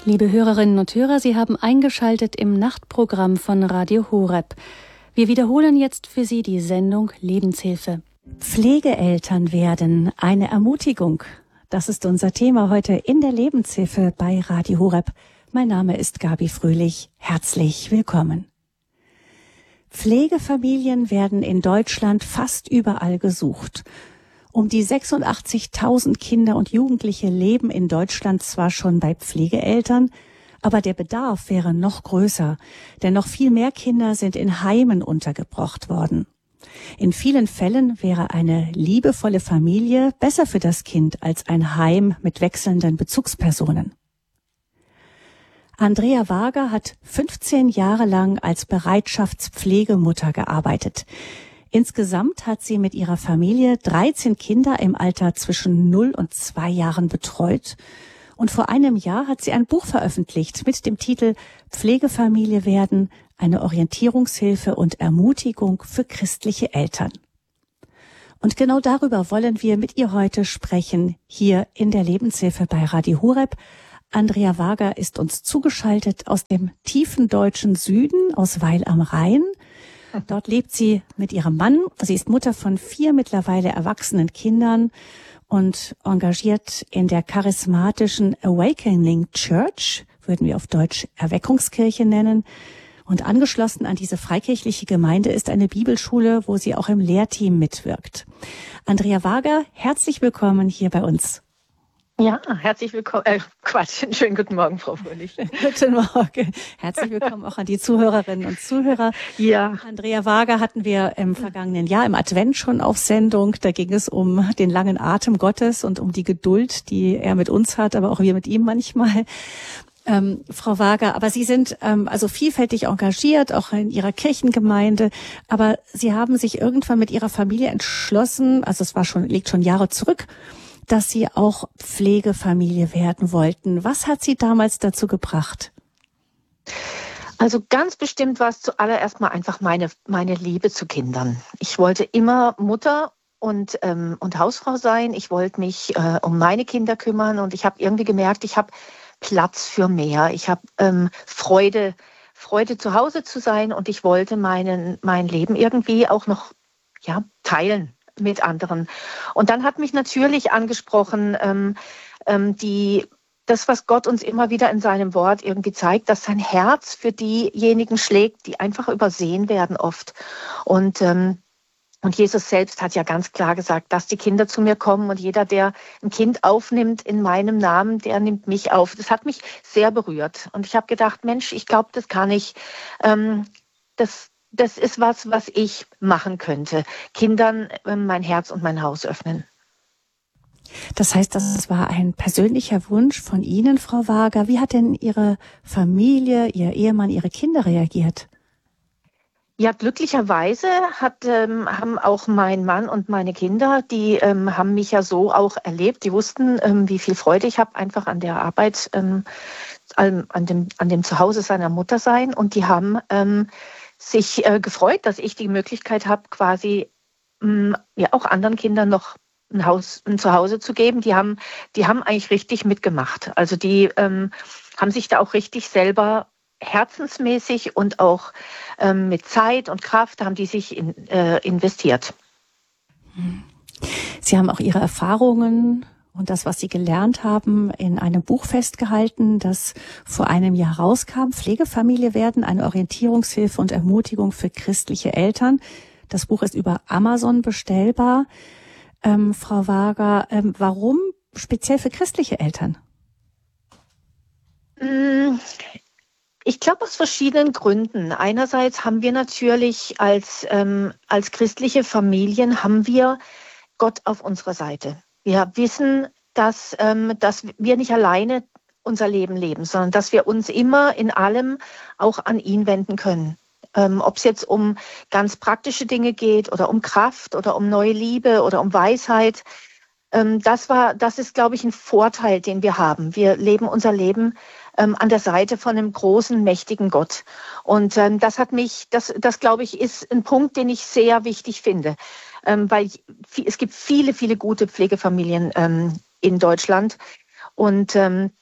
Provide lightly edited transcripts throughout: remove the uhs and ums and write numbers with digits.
Liebe Hörerinnen und Hörer, Sie haben eingeschaltet im Nachtprogramm von Radio Horeb. Wir wiederholen jetzt für Sie die Sendung Lebenshilfe. Pflegeeltern werden, eine Ermutigung. Das ist unser Thema heute in der Lebenshilfe bei Radio Horeb. Mein Name ist Gabi Fröhlich. Herzlich willkommen. Pflegefamilien werden in Deutschland fast überall gesucht. Um die 86.000 Kinder und Jugendliche leben in Deutschland zwar schon bei Pflegeeltern, aber der Bedarf wäre noch größer, denn noch viel mehr Kinder sind in Heimen untergebracht worden. In vielen Fällen wäre eine liebevolle Familie besser für das Kind als ein Heim mit wechselnden Bezugspersonen. Andrea Wager hat 15 Jahre lang als Bereitschaftspflegemutter gearbeitet. Insgesamt hat sie mit ihrer Familie 13 Kinder im Alter zwischen 0 und 2 Jahren betreut. Und vor einem Jahr hat sie ein Buch veröffentlicht mit dem Titel Pflegefamilie werden, eine Orientierungshilfe und Ermutigung für christliche Eltern. Und genau darüber wollen wir mit ihr heute sprechen, hier in der Lebenshilfe bei Radio Horeb. Andrea Wager ist uns zugeschaltet aus dem tiefen deutschen Süden, aus Weil am Rhein. Dort lebt sie mit ihrem Mann. Sie ist Mutter von 4 mittlerweile erwachsenen Kindern und engagiert in der charismatischen Awakening Church, würden wir auf Deutsch Erweckungskirche nennen. Und angeschlossen an diese freikirchliche Gemeinde ist eine Bibelschule, wo sie auch im Lehrteam mitwirkt. Andrea Wager, herzlich willkommen hier bei uns. Ja, herzlich willkommen. Schönen guten Morgen, Frau Fröhlich. Guten Morgen. Herzlich willkommen auch an die Zuhörerinnen und Zuhörer. Ja. Andrea Wager hatten wir im vergangenen Jahr im Advent schon auf Sendung. Da ging es um den langen Atem Gottes und um die Geduld, die er mit uns hat, aber auch wir mit ihm manchmal. Frau Wager, aber Sie sind also vielfältig engagiert, auch in Ihrer Kirchengemeinde, aber Sie haben sich irgendwann mit Ihrer Familie entschlossen, also es liegt schon Jahre zurück, dass Sie auch Pflegefamilie werden wollten. Was hat Sie damals dazu gebracht? Also ganz bestimmt war es zuallererst mal einfach meine Liebe zu Kindern. Ich wollte immer Mutter und Hausfrau sein. Ich wollte mich um meine Kinder kümmern und ich habe irgendwie gemerkt, ich habe Platz für mehr. Ich habe Freude zu Hause zu sein und ich wollte mein Leben irgendwie auch noch teilen mit anderen. Und dann hat mich natürlich angesprochen, das, was Gott uns immer wieder in seinem Wort irgendwie zeigt, dass sein Herz für diejenigen schlägt, die einfach übersehen werden oft. Und Jesus selbst hat ja ganz klar gesagt, dass die Kinder zu mir kommen und jeder, der ein Kind aufnimmt in meinem Namen, der nimmt mich auf. Das hat mich sehr berührt. Und ich habe gedacht, Mensch, ich glaube, das kann ich. Das ist was ich machen könnte. Kindern mein Herz und mein Haus öffnen. Das heißt, das war ein persönlicher Wunsch von Ihnen, Frau Wager. Wie hat denn Ihre Familie, Ihr Ehemann, Ihre Kinder reagiert? Ja, glücklicherweise haben auch mein Mann und meine Kinder, die haben mich ja so auch erlebt. Die wussten, wie viel Freude ich habe einfach an der Arbeit, an dem Zuhause seiner Mutter sein. Und die haben sich gefreut, dass ich die Möglichkeit habe, quasi auch anderen Kindern noch ein Zuhause zu geben. Die haben eigentlich richtig mitgemacht. Also die haben sich da auch richtig selber herzensmäßig und auch mit Zeit und Kraft haben die sich investiert. Sie haben auch Ihre Erfahrungen und das, was Sie gelernt haben, in einem Buch festgehalten, das vor einem Jahr rauskam. Pflegefamilie werden, eine Orientierungshilfe und Ermutigung für christliche Eltern. Das Buch ist über Amazon bestellbar. Frau Wager, warum speziell für christliche Eltern? Ich glaube aus verschiedenen Gründen. Einerseits haben wir natürlich als christliche Familien haben wir Gott auf unserer Seite. Wir wissen, dass wir nicht alleine unser Leben leben, sondern dass wir uns immer in allem auch an ihn wenden können. Ob es jetzt um ganz praktische Dinge geht oder um Kraft oder um neue Liebe oder um Weisheit. Das ist, glaube ich, ein Vorteil, den wir haben. Wir leben unser Leben an der Seite von einem großen, mächtigen Gott. Und das glaube ich, ist ein Punkt, den ich sehr wichtig finde. Weil es gibt viele, viele gute Pflegefamilien in Deutschland. Und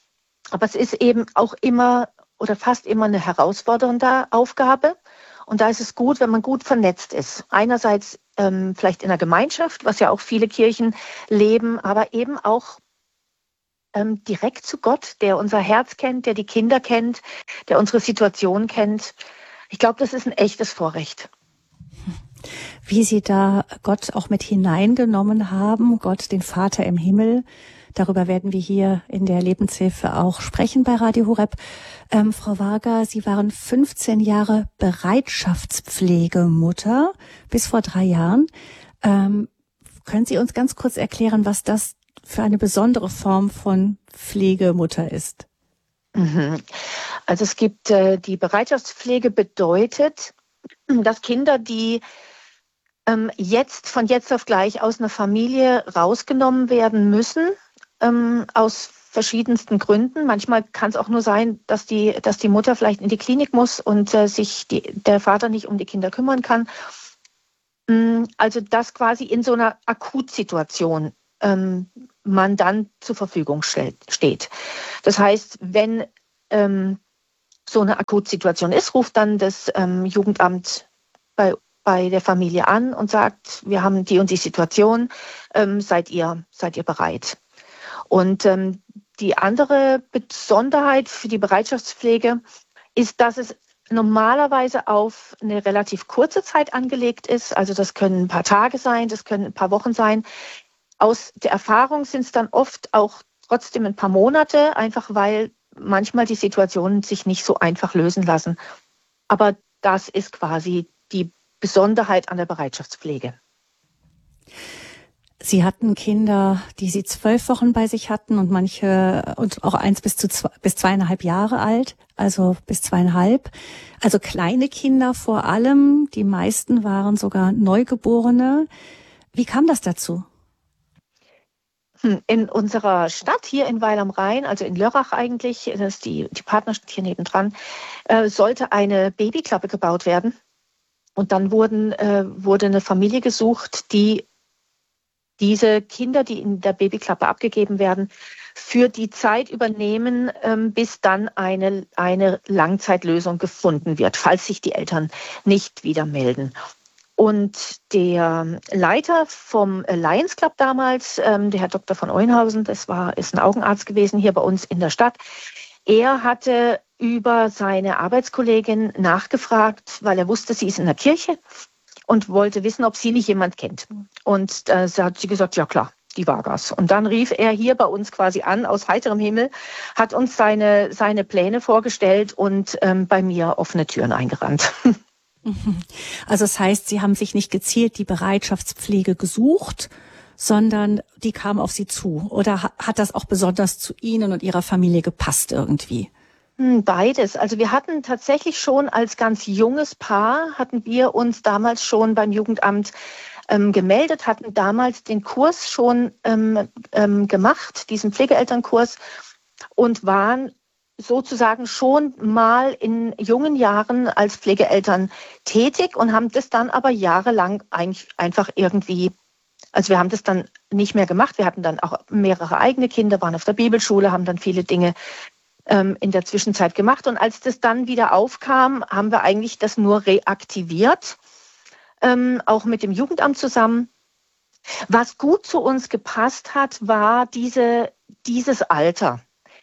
Aber es ist eben auch immer oder fast immer eine herausfordernde Aufgabe. Und da ist es gut, wenn man gut vernetzt ist. Einerseits vielleicht in der Gemeinschaft, was ja auch viele Kirchen leben, aber eben auch direkt zu Gott, der unser Herz kennt, der die Kinder kennt, der unsere Situation kennt. Ich glaube, das ist ein echtes Vorrecht. Wie Sie da Gott auch mit hineingenommen haben, Gott, den Vater im Himmel. Darüber werden wir hier in der Lebenshilfe auch sprechen bei Radio Horeb. Frau Varga, Sie waren 15 Jahre Bereitschaftspflegemutter bis vor 3 Jahren. Können Sie uns ganz kurz erklären, was das für eine besondere Form von Pflegemutter ist? Also es gibt die Bereitschaftspflege bedeutet, dass Kinder, die von jetzt auf gleich aus einer Familie rausgenommen werden müssen, aus verschiedensten Gründen. Manchmal kann es auch nur sein, dass die Mutter vielleicht in die Klinik muss und sich der Vater nicht um die Kinder kümmern kann. Also dass quasi in so einer Akutsituation man dann zur Verfügung steht. Das heißt, wenn so eine Akutsituation ist, ruft dann das Jugendamt bei der Familie an und sagt, wir haben die und die Situation, seid ihr bereit? Und die andere Besonderheit für die Bereitschaftspflege ist, dass es normalerweise auf eine relativ kurze Zeit angelegt ist. Also das können ein paar Tage sein, das können ein paar Wochen sein. Aus der Erfahrung sind es dann oft auch trotzdem ein paar Monate, einfach weil manchmal die Situationen sich nicht so einfach lösen lassen. Aber das ist quasi die Besonderheit an der Bereitschaftspflege. Sie hatten Kinder, die Sie 12 Wochen bei sich hatten und manche und auch eins bis 2,5 Jahre alt, also bis 2,5. Also kleine Kinder vor allem. Die meisten waren sogar Neugeborene. Wie kam das dazu? In unserer Stadt hier in Weil am Rhein, also in Lörrach eigentlich, das ist die Partnerstadt hier nebendran, sollte eine Babyklappe gebaut werden. Und dann wurde eine Familie gesucht, die diese Kinder, die in der Babyklappe abgegeben werden, für die Zeit übernehmen, bis dann eine Langzeitlösung gefunden wird, falls sich die Eltern nicht wieder melden. Und der Leiter vom Lions Club damals, der Herr Dr. von Euenhausen, ist ein Augenarzt gewesen hier bei uns in der Stadt. Er hatte über seine Arbeitskollegin nachgefragt, weil er wusste, sie ist in der Kirche und wollte wissen, ob sie nicht jemand kennt. Und da hat sie gesagt, ja klar, die Vargas. Und dann rief er hier bei uns quasi an, aus heiterem Himmel, hat uns seine Pläne vorgestellt und bei mir offene Türen eingerannt. Also das heißt, Sie haben sich nicht gezielt die Bereitschaftspflege gesucht, sondern die kam auf Sie zu. Oder hat das auch besonders zu Ihnen und Ihrer Familie gepasst irgendwie? Beides. Also wir hatten tatsächlich schon als ganz junges Paar, hatten wir uns damals schon beim Jugendamt gemeldet, hatten damals den Kurs schon gemacht, diesen Pflegeelternkurs, und waren sozusagen schon mal in jungen Jahren als Pflegeeltern tätig und haben das dann aber jahrelang eigentlich einfach irgendwie, also wir haben das dann nicht mehr gemacht. Wir hatten dann auch mehrere eigene Kinder, waren auf der Bibelschule, haben dann viele Dinge in der Zwischenzeit gemacht. Und als das dann wieder aufkam, haben wir eigentlich das nur reaktiviert, auch mit dem Jugendamt zusammen. Was gut zu uns gepasst hat, war dieses Alter.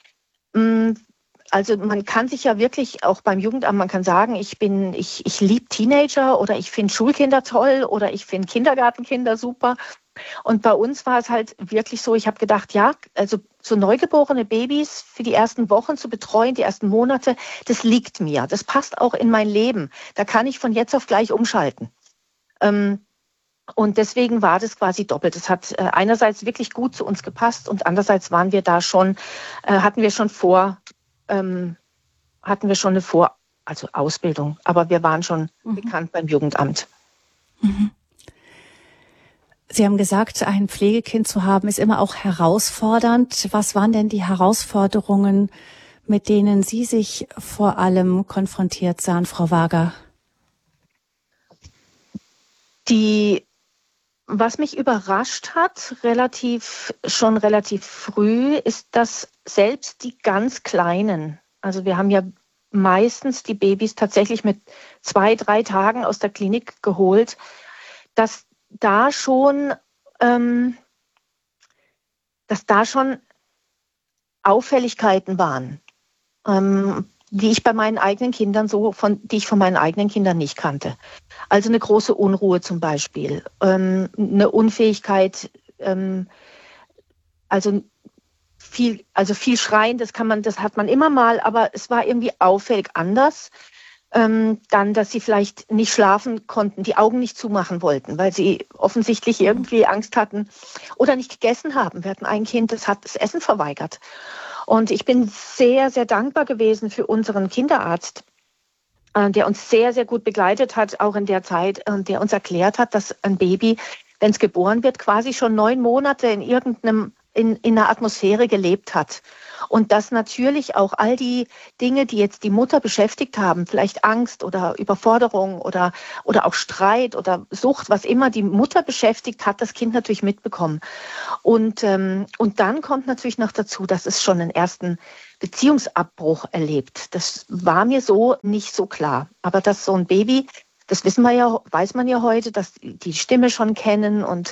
Also man kann sich ja wirklich auch beim Jugendamt, man kann sagen, ich liebe Teenager oder ich finde Schulkinder toll oder ich finde Kindergartenkinder super. Und bei uns war es halt wirklich so, ich habe gedacht, ja, also so neugeborene Babys für die ersten Wochen zu betreuen, die ersten Monate, das liegt mir. Das passt auch in mein Leben. Da kann ich von jetzt auf gleich umschalten. Und deswegen war das quasi doppelt. Es hat einerseits wirklich gut zu uns gepasst und andererseits waren wir da schon, hatten wir schon eine also Ausbildung, aber wir waren schon bekannt beim Jugendamt. Mhm. Sie haben gesagt, ein Pflegekind zu haben, ist immer auch herausfordernd. Was waren denn die Herausforderungen, mit denen Sie sich vor allem konfrontiert sahen, Frau Varga? Was mich überrascht hat, relativ früh, ist, dass selbst die ganz Kleinen, also wir haben ja meistens die Babys tatsächlich mit 2, 3 Tagen aus der Klinik geholt, dass da schon, dass da schon Auffälligkeiten waren, die ich bei meinen eigenen Kindern die ich von meinen eigenen Kindern nicht kannte. Also eine große Unruhe zum Beispiel, eine Unfähigkeit, also viel Schreien, das hat man immer mal, aber es war irgendwie auffällig anders. Dann, dass sie vielleicht nicht schlafen konnten, die Augen nicht zumachen wollten, weil sie offensichtlich irgendwie Angst hatten oder nicht gegessen haben. Wir hatten ein Kind, das hat das Essen verweigert. Und ich bin sehr, sehr dankbar gewesen für unseren Kinderarzt, der uns sehr, sehr gut begleitet hat, auch in der Zeit, und der uns erklärt hat, dass ein Baby, wenn es geboren wird, quasi schon 9 Monate in einer Atmosphäre gelebt hat. Und dass natürlich auch all die Dinge, die jetzt die Mutter beschäftigt haben, vielleicht Angst oder Überforderung oder auch Streit oder Sucht, was immer die Mutter beschäftigt, hat das Kind natürlich mitbekommen. Und dann kommt natürlich noch dazu, dass es schon einen ersten Beziehungsabbruch erlebt. Das war mir so nicht so klar. Aber dass so ein Baby, das weiß man ja heute, dass die Stimme schon kennen und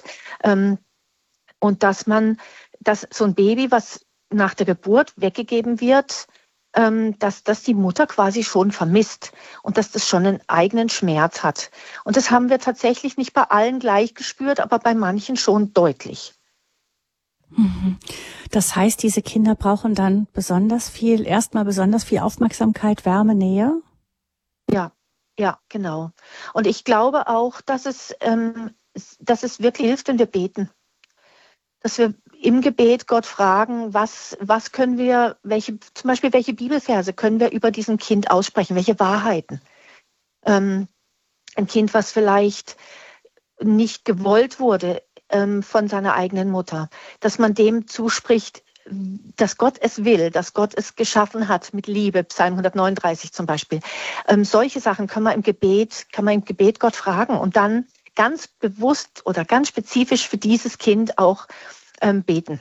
dass so ein Baby, was nach der Geburt weggegeben wird, dass das die Mutter quasi schon vermisst und dass das schon einen eigenen Schmerz hat. Und das haben wir tatsächlich nicht bei allen gleich gespürt, aber bei manchen schon deutlich. Das heißt, diese Kinder brauchen dann erstmal besonders viel Aufmerksamkeit, Wärme, Nähe? Ja, genau. Und ich glaube auch, dass es wirklich hilft, wenn wir beten. Dass wir im Gebet Gott fragen, was können wir, zum Beispiel welche Bibelverse können wir über diesem Kind aussprechen, welche Wahrheiten. Ein Kind, was vielleicht nicht gewollt wurde von seiner eigenen Mutter, dass man dem zuspricht, dass Gott es will, dass Gott es geschaffen hat mit Liebe, Psalm 139 zum Beispiel. Solche Sachen kann man im Gebet Gott fragen und dann ganz bewusst oder ganz spezifisch für dieses Kind auch beten.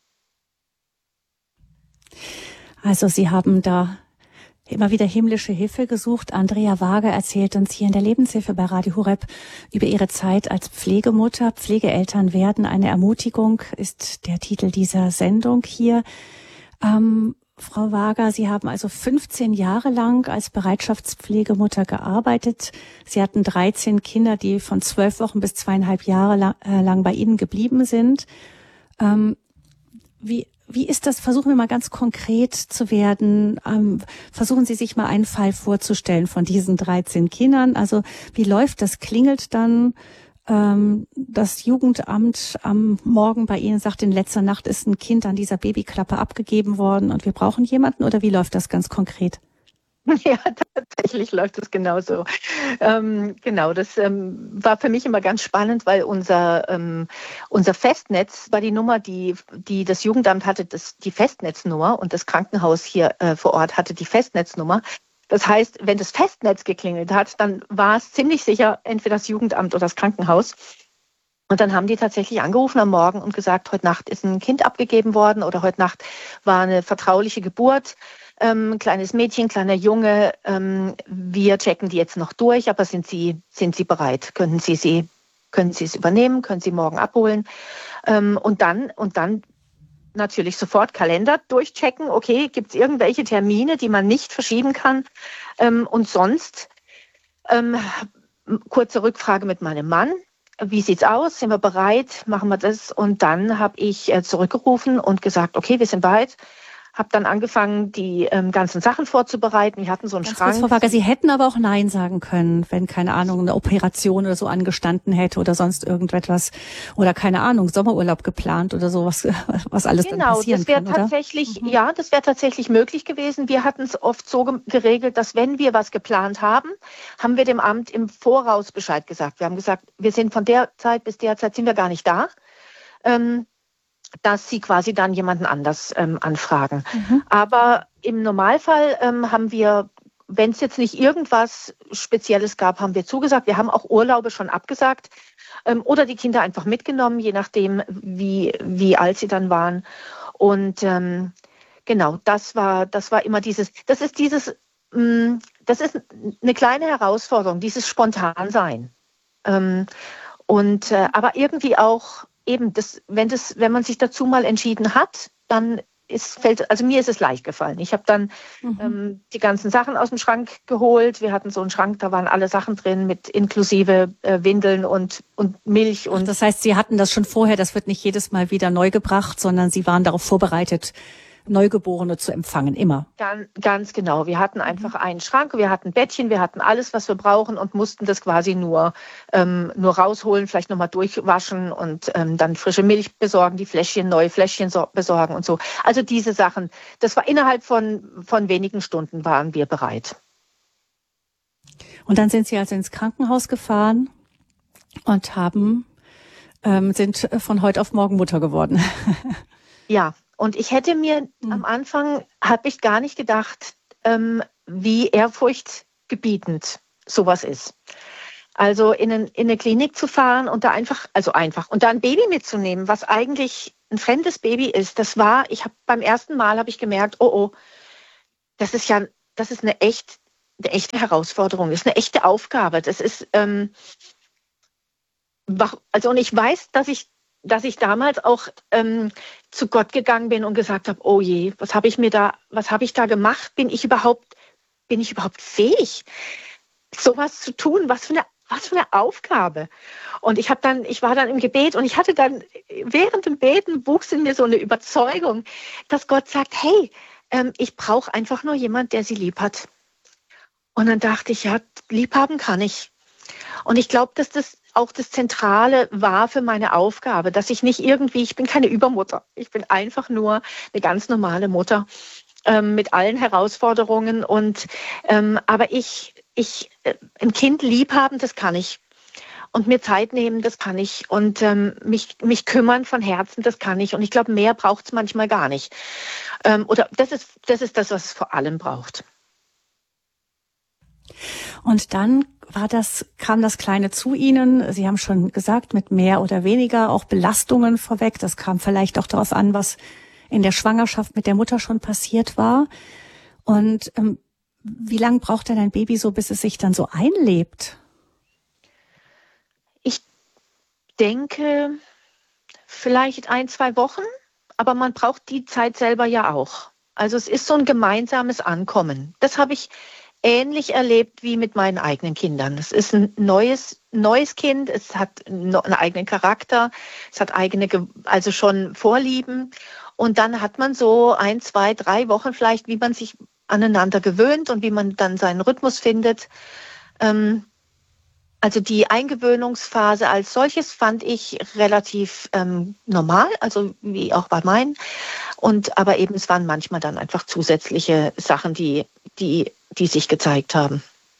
Also Sie haben da immer wieder himmlische Hilfe gesucht. Andrea Waage erzählt uns hier in der Lebenshilfe bei Radio Horeb über ihre Zeit als Pflegemutter. Pflegeeltern werden eine Ermutigung, ist der Titel dieser Sendung hier. Frau Waage, Sie haben also 15 Jahre lang als Bereitschaftspflegemutter gearbeitet. Sie hatten 13 Kinder, die von 12 Wochen bis 2,5 Jahre lang bei Ihnen geblieben sind. Wie ist das? Versuchen wir mal ganz konkret zu werden. Versuchen Sie sich mal einen Fall vorzustellen von diesen 13 Kindern. Also wie läuft das? Klingelt dann das Jugendamt am Morgen bei Ihnen, sagt, in letzter Nacht ist ein Kind an dieser Babyklappe abgegeben worden und wir brauchen jemanden? Oder wie läuft das ganz konkret? Ja, tatsächlich läuft es genauso. Genau, das war für mich immer ganz spannend, weil unser Festnetz war die Nummer, die das Jugendamt hatte, die Festnetznummer, und das Krankenhaus hier vor Ort hatte die Festnetznummer. Das heißt, wenn das Festnetz geklingelt hat, dann war es ziemlich sicher entweder das Jugendamt oder das Krankenhaus. Und dann haben die tatsächlich angerufen am Morgen und gesagt, heute Nacht ist ein Kind abgegeben worden oder heute Nacht war eine vertrauliche Geburt. Kleines Mädchen, kleiner Junge, wir checken die jetzt noch durch, aber sind Sie bereit? Können Sie es übernehmen? Können Sie morgen abholen? Und dann natürlich sofort Kalender durchchecken. Okay, gibt es irgendwelche Termine, die man nicht verschieben kann? Und sonst kurze Rückfrage mit meinem Mann. Wie sieht's aus? Sind wir bereit? Machen wir das? Und dann habe ich zurückgerufen und gesagt, okay, wir sind bereit. Habe dann angefangen, die ganzen Sachen vorzubereiten. Wir hatten so einen Schrank. Frau Waage, Sie hätten aber auch Nein sagen können, wenn, keine Ahnung, eine Operation oder so angestanden hätte oder sonst irgendetwas oder, keine Ahnung, Sommerurlaub geplant oder so, was alles dann passieren kann, oder? Ja, das wäre tatsächlich möglich gewesen. Wir hatten es oft so geregelt, dass wenn wir was geplant haben, haben wir dem Amt im Voraus Bescheid gesagt. Wir haben gesagt, wir sind von der Zeit bis der Zeit sind wir gar nicht da. Dass sie quasi dann jemanden anders anfragen. Aber im Normalfall haben wir, wenn es jetzt nicht irgendwas Spezielles gab, haben wir zugesagt. Wir haben auch Urlaube schon abgesagt oder die Kinder einfach mitgenommen, je nachdem, wie alt sie dann waren. Und Genau, das war immer das ist eine kleine Herausforderung, dieses Spontansein. Aber irgendwie auch eben wenn man sich dazu mal entschieden hat, dann also mir ist es leicht gefallen. Ich habe dann die ganzen Sachen aus dem Schrank geholt. Wir hatten so einen Schrank, da waren alle Sachen drin, mit inklusive Windeln und Milch. Ach, das heißt, Sie hatten das schon vorher, das wird nicht jedes Mal wieder neu gebracht, sondern Sie waren darauf vorbereitet, Neugeborene zu empfangen, immer. Ganz genau. Wir hatten einfach einen Schrank, wir hatten Bettchen, wir hatten alles, was wir brauchen und mussten das quasi nur rausholen, vielleicht nochmal durchwaschen und dann frische Milch besorgen, neue Fläschchen besorgen und so. Also diese Sachen, das war innerhalb von wenigen Stunden waren wir bereit. Und dann sind Sie also ins Krankenhaus gefahren und sind von heute auf morgen Mutter geworden. Ja. Und ich hätte mir am Anfang, habe ich gar nicht gedacht, wie ehrfurchtgebietend sowas ist. Also in eine Klinik zu fahren und da einfach und da ein Baby mitzunehmen, was eigentlich ein fremdes Baby ist, beim ersten Mal habe ich gemerkt, oh, das ist eine echte Herausforderung, das ist eine echte Aufgabe. Das ist, und ich weiß, dass ich damals auch zu Gott gegangen bin und gesagt habe, oh je, was habe ich da gemacht? Bin ich überhaupt fähig, sowas zu tun? Was für eine Aufgabe. Und ich war dann im Gebet und ich hatte dann, während dem Beten wuchs in mir so eine Überzeugung, dass Gott sagt, hey, ich brauche einfach nur jemand, der sie lieb hat. Und dann dachte ich, ja, lieb haben kann ich. Und ich glaube, dass das auch das Zentrale war für meine Aufgabe, dass ich bin keine Übermutter. Ich bin einfach nur eine ganz normale Mutter mit allen Herausforderungen. Aber ein Kind lieb haben, das kann ich. Und mir Zeit nehmen, das kann ich. Und mich kümmern von Herzen, das kann ich. Und ich glaube, mehr braucht es manchmal gar nicht. Oder das ist das, was es vor allem braucht. Und dann kam das Kleine zu Ihnen. Sie haben schon gesagt, mit mehr oder weniger auch Belastungen vorweg. Das kam vielleicht auch darauf an, was in der Schwangerschaft mit der Mutter schon passiert war. Und wie lange braucht denn ein Baby so, bis es sich dann so einlebt? Ich denke, vielleicht 1-2 Wochen, aber man braucht die Zeit selber ja auch. Also es ist so ein gemeinsames Ankommen. Das habe ich ähnlich erlebt wie mit meinen eigenen Kindern. Es ist ein neues Kind, es hat einen eigenen Charakter, es hat also schon Vorlieben. Und dann hat man so 1, 2, 3 Wochen vielleicht, wie man sich aneinander gewöhnt und wie man dann seinen Rhythmus findet. Also die Eingewöhnungsphase als solches fand ich relativ normal, also wie auch bei meinen. Aber eben es waren manchmal dann einfach zusätzliche Sachen, die sich gezeigt haben.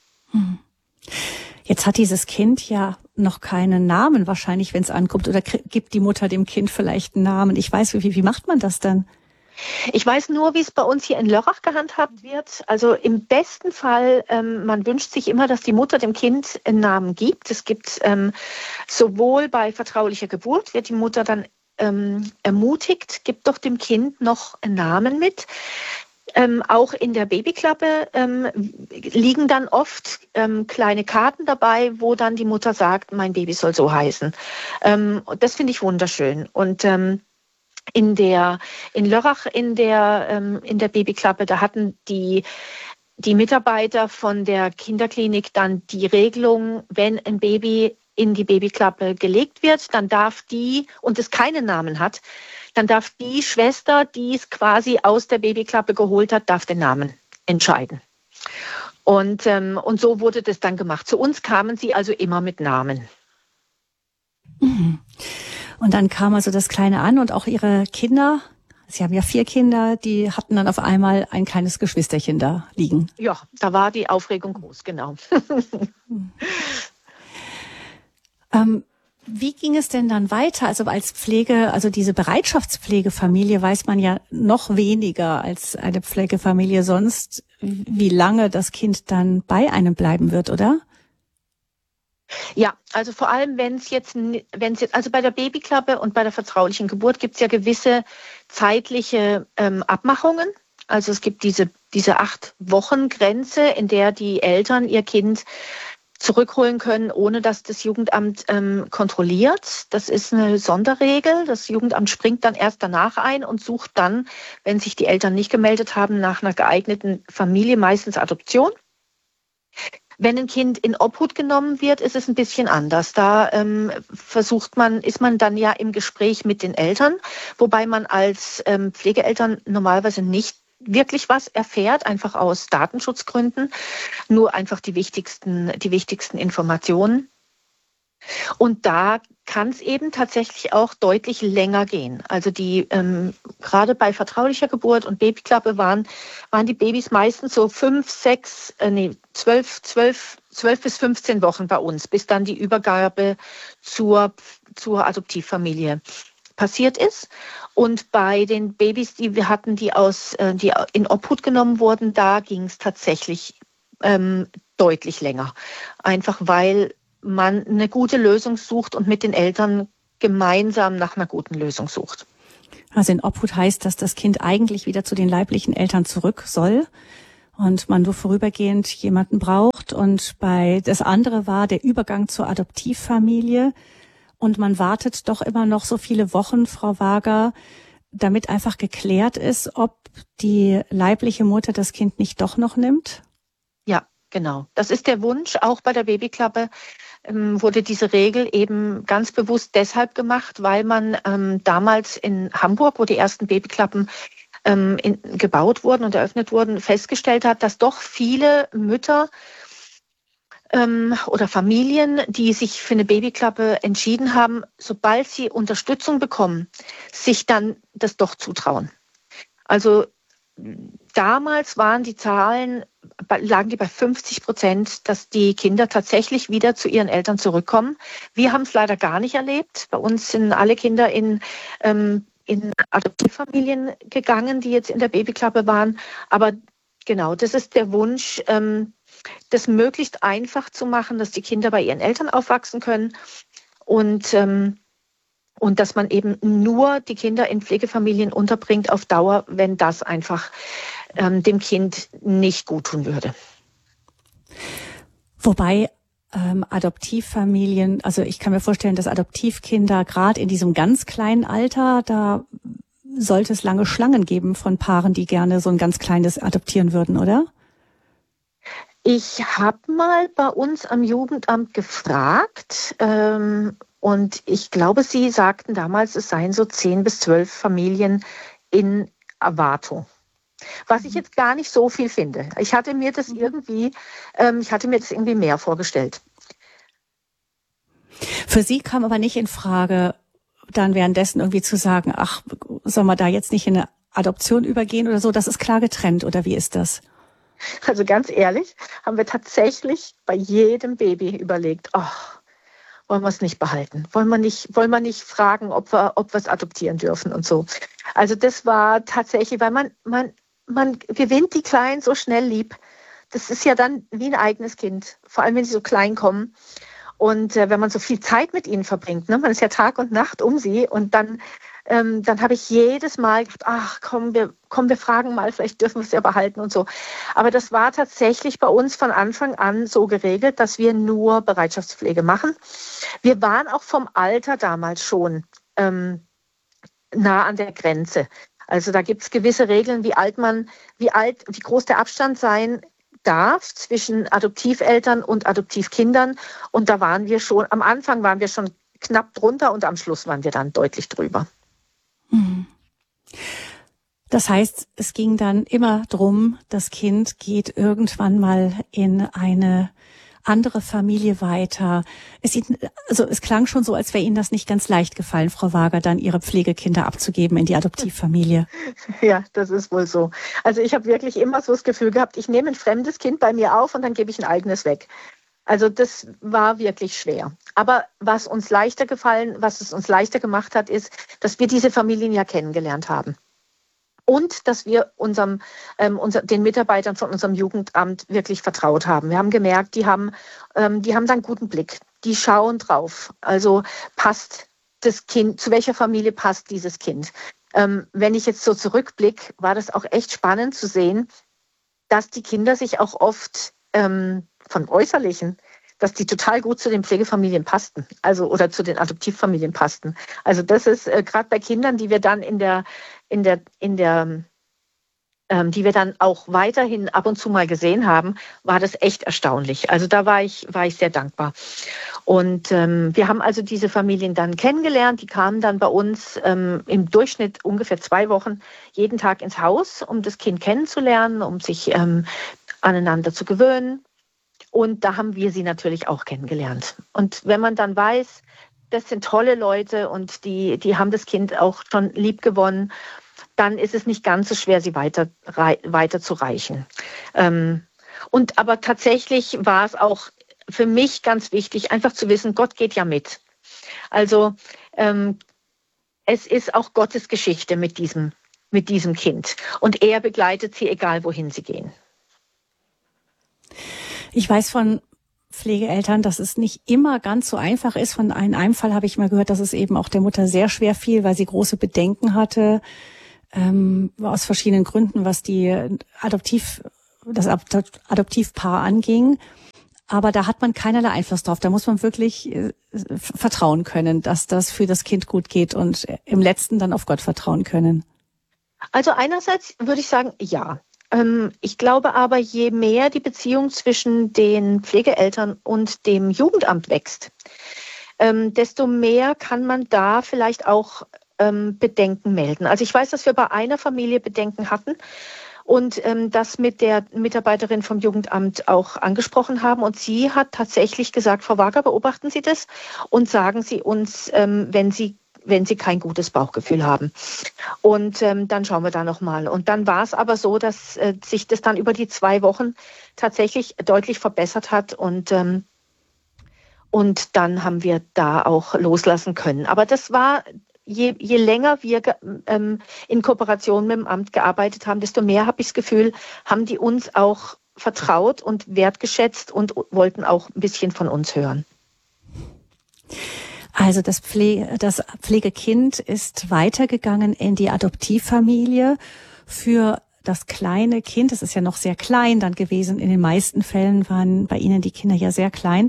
Jetzt hat dieses Kind ja noch keinen Namen wahrscheinlich, wenn es ankommt. Oder gibt die Mutter dem Kind vielleicht einen Namen? Ich weiß, wie macht man das dann? Ich weiß nur, wie es bei uns hier in Lörrach gehandhabt wird. Also im besten Fall, man wünscht sich immer, dass die Mutter dem Kind einen Namen gibt. Es gibt sowohl bei vertraulicher Geburt, wird die Mutter dann ermutigt, gibt doch dem Kind noch einen Namen mit. Auch in der Babyklappe liegen dann oft kleine Karten dabei, wo dann die Mutter sagt, mein Baby soll so heißen. Das finde ich wunderschön. Und in Lörrach in der Babyklappe, da hatten die Mitarbeiter von der Kinderklinik dann die Regelung, wenn ein Baby in die Babyklappe gelegt wird, dann darf und es keinen Namen hat, dann darf die Schwester, die es quasi aus der Babyklappe geholt hat, darf den Namen entscheiden. Und so wurde das dann gemacht. Zu uns kamen sie also immer mit Namen. Und dann kam also das Kleine an und auch Ihre Kinder, Sie haben ja 4 Kinder, die hatten dann auf einmal ein kleines Geschwisterchen da liegen. Ja, da war die Aufregung groß, genau. Wie ging es denn dann weiter? Also als diese Bereitschaftspflegefamilie weiß man ja noch weniger als eine Pflegefamilie sonst, wie lange das Kind dann bei einem bleiben wird, oder? Ja, also vor allem, also bei der Babyklappe und bei der vertraulichen Geburt gibt es ja gewisse zeitliche Abmachungen. Also es gibt diese 8-Wochen-Grenze, in der die Eltern ihr Kind zurückholen können, ohne dass das Jugendamt kontrolliert. Das ist eine Sonderregel. Das Jugendamt springt dann erst danach ein und sucht dann, wenn sich die Eltern nicht gemeldet haben, nach einer geeigneten Familie, meistens Adoption. Wenn ein Kind in Obhut genommen wird, ist es ein bisschen anders. Da ist man dann ja im Gespräch mit den Eltern, wobei man als Pflegeeltern normalerweise nicht wirklich was erfährt, einfach aus Datenschutzgründen, nur einfach die wichtigsten Informationen. Und da kann es eben tatsächlich auch deutlich länger gehen. Also gerade bei vertraulicher Geburt und Babyklappe waren die Babys meistens so 12 bis 15 Wochen bei uns, bis dann die Übergabe zur Adoptivfamilie passiert ist. Und bei den Babys, die wir hatten, die in Obhut genommen wurden, da ging es tatsächlich deutlich länger. Einfach weil man eine gute Lösung sucht und mit den Eltern gemeinsam nach einer guten Lösung sucht. Also in Obhut heißt, dass das Kind eigentlich wieder zu den leiblichen Eltern zurück soll und man nur vorübergehend jemanden braucht. Und das andere war der Übergang zur Adoptivfamilie. Und man wartet doch immer noch so viele Wochen, Frau Wager, damit einfach geklärt ist, ob die leibliche Mutter das Kind nicht doch noch nimmt? Ja, genau. Das ist der Wunsch. Auch bei der Babyklappe wurde diese Regel eben ganz bewusst deshalb gemacht, weil man damals in Hamburg, wo die ersten Babyklappen gebaut wurden und eröffnet wurden, festgestellt hat, dass doch viele Mütter oder Familien, die sich für eine Babyklappe entschieden haben, sobald sie Unterstützung bekommen, sich dann das doch zutrauen. Also damals lagen die bei 50%, dass die Kinder tatsächlich wieder zu ihren Eltern zurückkommen. Wir haben es leider gar nicht erlebt. Bei uns sind alle Kinder in Adoptivfamilien gegangen, die jetzt in der Babyklappe waren. Aber genau, das ist der Wunsch, das möglichst einfach zu machen, dass die Kinder bei ihren Eltern aufwachsen können und dass man eben nur die Kinder in Pflegefamilien unterbringt auf Dauer, wenn das einfach dem Kind nicht gut tun würde. Wobei Adoptivfamilien, also ich kann mir vorstellen, dass Adoptivkinder gerade in diesem ganz kleinen Alter, da sollte es lange Schlangen geben von Paaren, die gerne so ein ganz kleines adoptieren würden, oder? Ich habe mal bei uns am Jugendamt gefragt und ich glaube, sie sagten damals, es seien so 10 bis 12 Familien in Erwartung. Was ich jetzt gar nicht so viel finde. Ich hatte mir das irgendwie mehr vorgestellt. Für Sie kam aber nicht in Frage, dann währenddessen irgendwie zu sagen, ach, sollen wir da jetzt nicht in eine Adoption übergehen oder so? Das ist klar getrennt, oder wie ist das? Also ganz ehrlich, haben wir tatsächlich bei jedem Baby überlegt, wollen wir es nicht behalten? Wollen wir nicht fragen, ob wir es adoptieren dürfen und so. Also das war tatsächlich, weil man gewinnt die Kleinen so schnell lieb. Das ist ja dann wie ein eigenes Kind, vor allem wenn sie so klein kommen. Und wenn man so viel Zeit mit ihnen verbringt, ne? Man ist ja Tag und Nacht um sie und dann habe ich jedes Mal gedacht, ach komm, wir fragen mal, vielleicht dürfen wir es ja behalten und so. Aber das war tatsächlich bei uns von Anfang an so geregelt, dass wir nur Bereitschaftspflege machen. Wir waren auch vom Alter damals schon nah an der Grenze. Also da gibt es gewisse Regeln, wie groß der Abstand sein darf zwischen Adoptiveltern und Adoptivkindern. Und am Anfang waren wir schon knapp drunter und am Schluss waren wir dann deutlich drüber. Das heißt, es ging dann immer drum, das Kind geht irgendwann mal in eine andere Familie weiter. Es klang schon so, als wäre Ihnen das nicht ganz leicht gefallen, Frau Wager, dann Ihre Pflegekinder abzugeben in die Adoptivfamilie. Ja, das ist wohl so. Also ich habe wirklich immer so das Gefühl gehabt, ich nehme ein fremdes Kind bei mir auf und dann gebe ich ein eigenes weg. Also das war wirklich schwer. Aber was es uns leichter gemacht hat, ist, dass wir diese Familien ja kennengelernt haben. Und dass wir den Mitarbeitern von unserem Jugendamt wirklich vertraut haben. Wir haben gemerkt, die haben da einen guten Blick. die schauen drauf. Also passt das Kind, zu welcher Familie passt dieses Kind? Wenn ich jetzt so zurückblicke, war das auch echt spannend zu sehen, dass die Kinder sich auch oft von Äußerlichen, dass die total gut zu den Pflegefamilien passten, also oder zu den Adoptivfamilien passten. Also das ist gerade bei Kindern, die wir dann die wir dann auch weiterhin ab und zu mal gesehen haben, war das echt erstaunlich. Also da war ich sehr dankbar. Und wir haben also diese Familien dann kennengelernt. Die kamen dann bei uns im Durchschnitt ungefähr 2 Wochen jeden Tag ins Haus, um das Kind kennenzulernen, um sich aneinander zu gewöhnen. Und da haben wir sie natürlich auch kennengelernt. Und wenn man dann weiß, das sind tolle Leute und die haben das Kind auch schon lieb gewonnen, dann ist es nicht ganz so schwer, sie weiter zu reichen. Aber tatsächlich war es auch für mich ganz wichtig, einfach zu wissen, Gott geht ja mit. Also es ist auch Gottes Geschichte mit diesem Kind. Und er begleitet sie, egal wohin sie gehen. Ich weiß von Pflegeeltern, dass es nicht immer ganz so einfach ist. In einem Fall habe ich mal gehört, dass es eben auch der Mutter sehr schwer fiel, weil sie große Bedenken hatte, aus verschiedenen Gründen, was das Adoptivpaar anging. Aber da hat man keinerlei Einfluss drauf. Da muss man wirklich vertrauen können, dass das für das Kind gut geht und im Letzten dann auf Gott vertrauen können. Also einerseits würde ich sagen, ja. Ich glaube aber, je mehr die Beziehung zwischen den Pflegeeltern und dem Jugendamt wächst, desto mehr kann man da vielleicht auch Bedenken melden. Also ich weiß, dass wir bei einer Familie Bedenken hatten und das mit der Mitarbeiterin vom Jugendamt auch angesprochen haben. Und sie hat tatsächlich gesagt, Frau Wager, beobachten Sie das und sagen Sie uns, wenn Sie kein gutes Bauchgefühl haben. Und dann schauen wir da nochmal. Und dann war es aber so, dass sich das dann über die 2 Wochen tatsächlich deutlich verbessert hat und dann haben wir da auch loslassen können. Aber das war, je länger wir in Kooperation mit dem Amt gearbeitet haben, desto mehr habe ich das Gefühl, haben die uns auch vertraut und wertgeschätzt und wollten auch ein bisschen von uns hören. Also das Pflegekind ist weitergegangen in die Adoptivfamilie. Für das kleine Kind, das ist ja noch sehr klein dann gewesen, in den meisten Fällen waren bei Ihnen die Kinder ja sehr klein,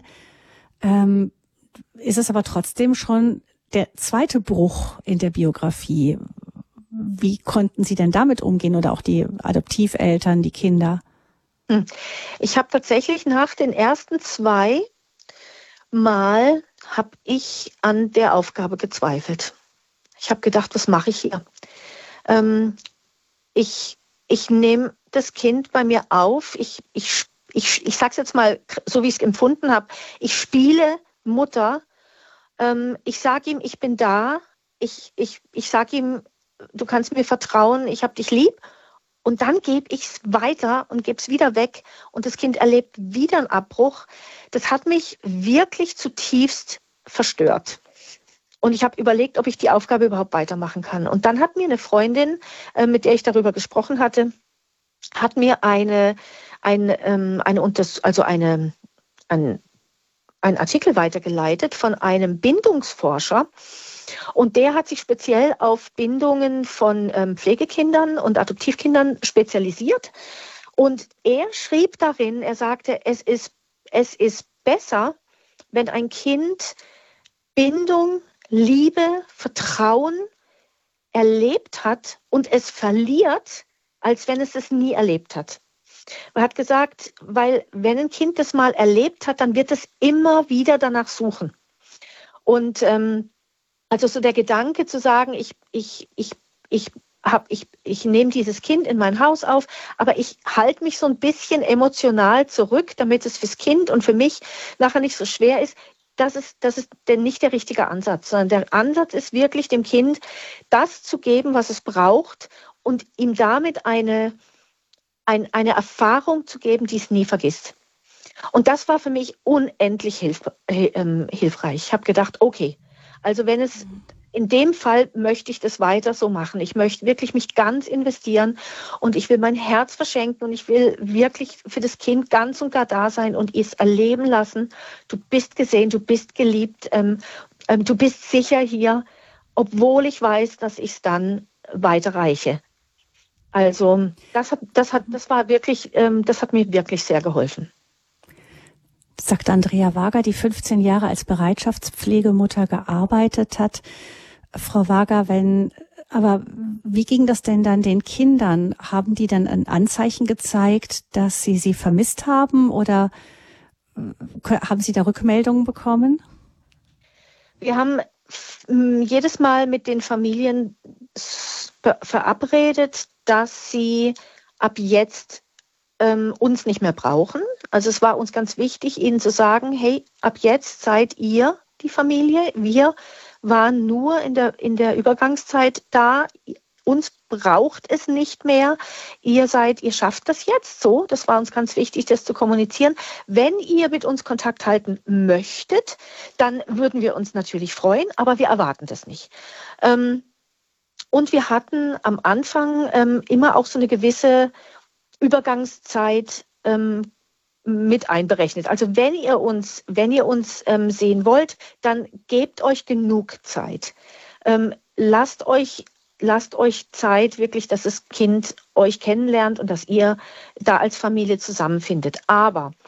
ist es aber trotzdem schon der zweite Bruch in der Biografie. Wie konnten Sie denn damit umgehen oder auch die Adoptiveltern, die Kinder? Ich habe tatsächlich nach den ersten 2 Mal habe ich an der Aufgabe gezweifelt. Ich habe gedacht, was mache ich hier? Ich nehme das Kind bei mir auf. Ich sage es jetzt mal, so wie ich es empfunden habe. Ich spiele Mutter. Ich sage ihm, ich bin da. Ich sage ihm, du kannst mir vertrauen, ich habe dich lieb. Und dann gebe ich es weiter und gebe es wieder weg. Und das Kind erlebt wieder einen Abbruch. Das hat mich wirklich zutiefst verstört. Und ich habe überlegt, ob ich die Aufgabe überhaupt weitermachen kann. Und dann hat mir eine Freundin, mit der ich darüber gesprochen hatte, hat mir einen Artikel weitergeleitet von einem Bindungsforscher. Und der hat sich speziell auf Bindungen von Pflegekindern und Adoptivkindern spezialisiert. Und er schrieb darin, er sagte, es ist besser, wenn ein Kind Bindung, Liebe, Vertrauen erlebt hat und es verliert, als wenn es nie erlebt hat. Er hat gesagt, weil wenn ein Kind das mal erlebt hat, dann wird es immer wieder danach suchen. Und also so der Gedanke zu sagen, ich nehme dieses Kind in mein Haus auf, aber ich halte mich so ein bisschen emotional zurück, damit es fürs Kind und für mich nachher nicht so schwer ist. Das ist denn nicht der richtige Ansatz, sondern der Ansatz ist wirklich, dem Kind das zu geben, was es braucht und ihm damit eine Erfahrung zu geben, die es nie vergisst. Und das war für mich unendlich hilfreich. Ich habe gedacht, okay, also wenn es in dem Fall möchte ich das weiter so machen. Ich möchte wirklich mich ganz investieren und ich will mein Herz verschenken und ich will wirklich für das Kind ganz und gar da sein und es erleben lassen. Du bist gesehen, du bist geliebt, du bist sicher hier, obwohl ich weiß, dass ich es dann weiterreiche. Also das hat mir wirklich sehr geholfen. Sagt Andrea Wager, die 15 Jahre als Bereitschaftspflegemutter gearbeitet hat. Frau Wager, aber wie ging das denn dann den Kindern? Haben die dann ein Anzeichen gezeigt, dass sie vermisst haben oder haben Sie da Rückmeldungen bekommen? Wir haben jedes Mal mit den Familien verabredet, dass sie ab jetzt uns nicht mehr brauchen. Also es war uns ganz wichtig, ihnen zu sagen, hey, ab jetzt seid ihr die Familie. Wir waren nur in der Übergangszeit da. Uns braucht es nicht mehr. Ihr schafft das jetzt so. Das war uns ganz wichtig, das zu kommunizieren. Wenn ihr mit uns Kontakt halten möchtet, dann würden wir uns natürlich freuen, aber wir erwarten das nicht. Und wir hatten am Anfang immer auch so eine gewisse Übergangszeit mit einberechnet. Also wenn ihr uns sehen wollt, dann gebt euch genug Zeit. Lasst euch Zeit wirklich, dass das Kind euch kennenlernt und dass ihr da als Familie zusammenfindet. Aber